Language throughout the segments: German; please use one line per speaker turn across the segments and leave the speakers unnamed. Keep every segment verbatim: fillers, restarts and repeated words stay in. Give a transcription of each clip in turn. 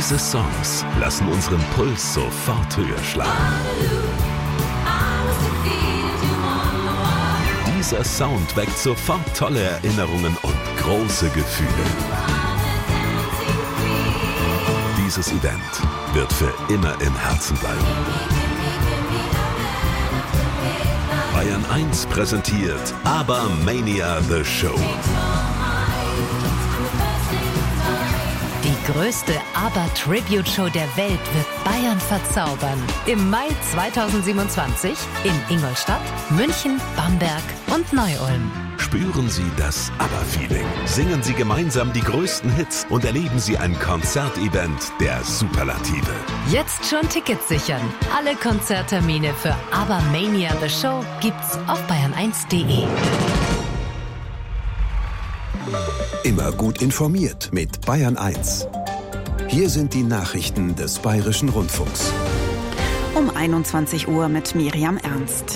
Diese Songs lassen unseren Puls sofort höher schlagen. Dieser Sound weckt sofort tolle Erinnerungen und große Gefühle. Dieses Event wird für immer im Herzen bleiben. Bayern eins präsentiert ABBA-Mania The Show.
Die größte ABBA-Tribute-Show der Welt wird Bayern verzaubern. Im Mai zweitausendsiebenundzwanzig in Ingolstadt, München, Bamberg und Neu-Ulm.
Spüren Sie das ABBA-Feeling. Singen Sie gemeinsam die größten Hits und erleben Sie ein Konzertevent der Superlative.
Jetzt schon Tickets sichern. Alle Konzerttermine für ABBA-Mania The Show gibt's auf bayern eins punkt de.
Immer gut informiert mit Bayern eins. Hier sind die Nachrichten des Bayerischen Rundfunks.
Um einundzwanzig Uhr mit Miriam Ernst.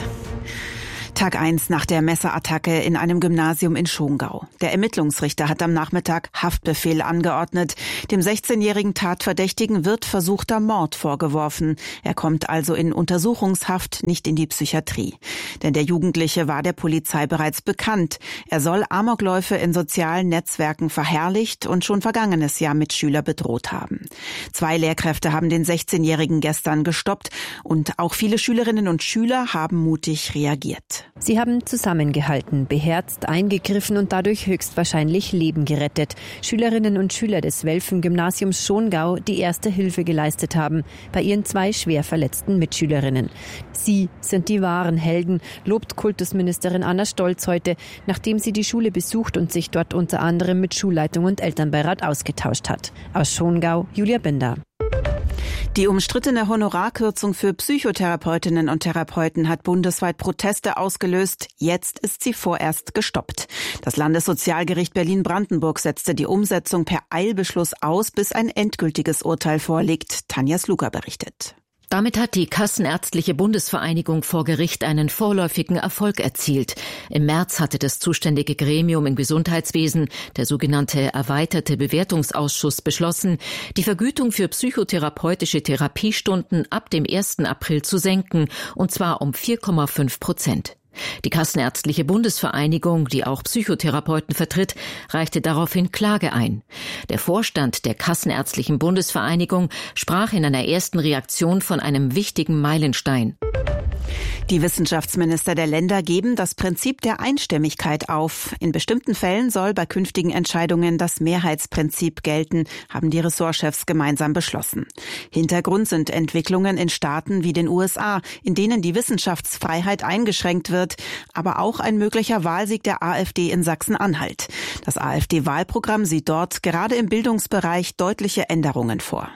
Tag eins nach der Messerattacke in einem Gymnasium in Schongau. Der Ermittlungsrichter hat am Nachmittag Haftbefehl angeordnet. Dem sechzehnjährigen Tatverdächtigen wird versuchter Mord vorgeworfen. Er kommt also in Untersuchungshaft, nicht in die Psychiatrie. Denn der Jugendliche war der Polizei bereits bekannt. Er soll Amokläufe in sozialen Netzwerken verherrlicht und schon vergangenes Jahr Mitschüler bedroht haben. Zwei Lehrkräfte haben den sechzehnjährigen gestern gestoppt und auch viele Schülerinnen und Schüler haben mutig reagiert.
Sie haben zusammengehalten, beherzt eingegriffen und dadurch höchstwahrscheinlich Leben gerettet. Schülerinnen und Schüler des Welfen-Gymnasiums Schongau, die erste Hilfe geleistet haben, bei ihren zwei schwer verletzten Mitschülerinnen. Sie sind die wahren Helden, lobt Kultusministerin Anna Stolz heute, nachdem sie die Schule besucht und sich dort unter anderem mit Schulleitung und Elternbeirat ausgetauscht hat. Aus Schongau, Julia Binder.
Die umstrittene Honorarkürzung für Psychotherapeutinnen und Therapeuten hat bundesweit Proteste ausgelöst. Jetzt ist sie vorerst gestoppt. Das Landessozialgericht Berlin-Brandenburg setzte die Umsetzung per Eilbeschluss aus, bis ein endgültiges Urteil vorliegt. Tanja Sluka berichtet.
Damit hat die Kassenärztliche Bundesvereinigung vor Gericht einen vorläufigen Erfolg erzielt. Im März hatte das zuständige Gremium im Gesundheitswesen, der sogenannte erweiterte Bewertungsausschuss, beschlossen, die Vergütung für psychotherapeutische Therapiestunden ab dem ersten April zu senken, und zwar um vier Komma fünf Prozent. Die Kassenärztliche Bundesvereinigung, die auch Psychotherapeuten vertritt, reichte daraufhin Klage ein. Der Vorstand der Kassenärztlichen Bundesvereinigung sprach in einer ersten Reaktion von einem wichtigen Meilenstein.
Die Wissenschaftsminister der Länder geben das Prinzip der Einstimmigkeit auf. In bestimmten Fällen soll bei künftigen Entscheidungen das Mehrheitsprinzip gelten, haben die Ressortchefs gemeinsam beschlossen. Hintergrund sind Entwicklungen in Staaten wie den U S A, in denen die Wissenschaftsfreiheit eingeschränkt wird, aber auch ein möglicher Wahlsieg der AfD in Sachsen-Anhalt. Das AfD-Wahlprogramm sieht dort gerade im Bildungsbereich deutliche Änderungen vor.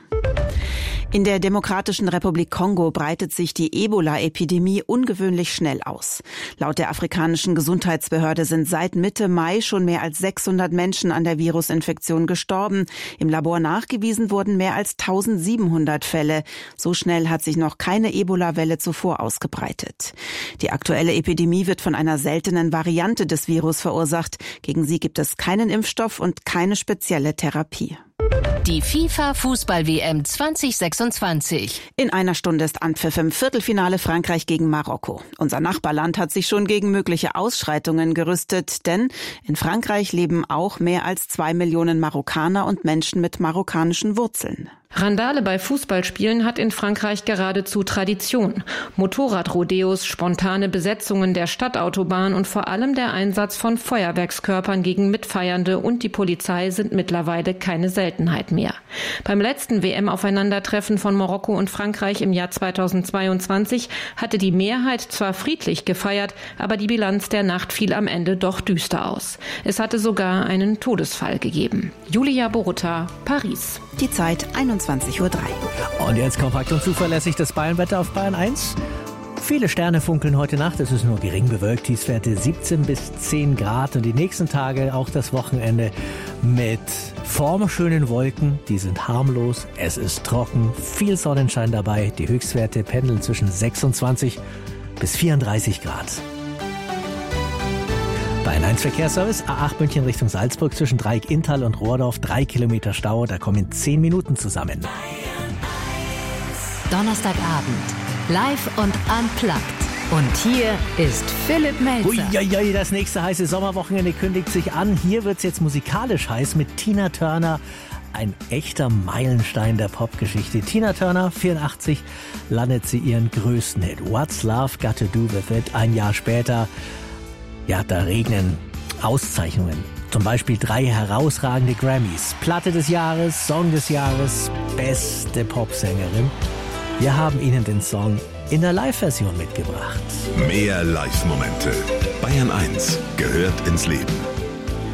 In der Demokratischen Republik Kongo breitet sich die Ebola-Epidemie ungewöhnlich schnell aus. Laut der afrikanischen Gesundheitsbehörde sind seit Mitte Mai schon mehr als sechshundert Menschen an der Virusinfektion gestorben. Im Labor nachgewiesen wurden mehr als eintausendsiebenhundert Fälle. So schnell hat sich noch keine Ebola-Welle zuvor ausgebreitet. Die aktuelle Epidemie wird von einer seltenen Variante des Virus verursacht. Gegen sie gibt es keinen Impfstoff und keine spezielle Therapie.
Die FIFA-Fußball-W M zwanzig sechsundzwanzig.
In einer Stunde ist Anpfiff im Viertelfinale Frankreich gegen Marokko. Unser Nachbarland hat sich schon gegen mögliche Ausschreitungen gerüstet, denn in Frankreich leben auch mehr als zwei Millionen Marokkaner und Menschen mit marokkanischen Wurzeln.
Randale bei Fußballspielen hat in Frankreich geradezu Tradition. Motorradrodeos, spontane Besetzungen der Stadtautobahn und vor allem der Einsatz von Feuerwerkskörpern gegen Mitfeiernde und die Polizei sind mittlerweile keine Seltenheit mehr. Beim letzten W M-Aufeinandertreffen von Marokko und Frankreich im Jahr zweitausendzweiundzwanzig hatte die Mehrheit zwar friedlich gefeiert, aber die Bilanz der Nacht fiel am Ende doch düster aus. Es hatte sogar einen Todesfall gegeben. Julia Boruta, Paris.
Die Zeit einundzwanzig Uhr drei.
Und jetzt kompakt und zuverlässig das Bayernwetter auf Bayern eins. Viele Sterne funkeln heute Nacht, es ist nur gering bewölkt, Tiefstwerte siebzehn bis zehn Grad und die nächsten Tage, auch das Wochenende, mit formschönen Wolken, die sind harmlos, es ist trocken, viel Sonnenschein dabei, die Höchstwerte pendeln zwischen sechsundzwanzig bis vierunddreißig Grad. Bayern eins Verkehrsservice, A acht München Richtung Salzburg zwischen Dreieck Inntal und Rohrdorf, drei Kilometer Stau, da kommen zehn Minuten zusammen.
Donnerstagabend, live und unplugged. Und hier ist Philipp Melzer.
Uiuiui, das nächste heiße Sommerwochenende kündigt sich an. Hier wird's jetzt musikalisch heiß mit Tina Turner. Ein echter Meilenstein der Popgeschichte. Tina Turner, vierundachtzig, landet sie ihren größten Hit. What's Love Got to Do With It? Ein Jahr später, ja, da regnen Auszeichnungen. Zum Beispiel drei herausragende Grammys. Platte des Jahres, Song des Jahres, beste Popsängerin. Wir haben Ihnen den Song in der Live-Version mitgebracht.
Mehr Live-Momente. Bayern eins gehört ins Leben.